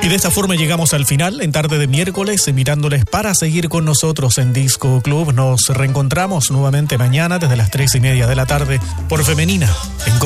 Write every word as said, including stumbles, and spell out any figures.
Y de esta forma llegamos al final, en tarde de miércoles, invitándoles para seguir con nosotros en Disco Club. Nos reencontramos nuevamente mañana desde las tres y media de la tarde por Femenina. En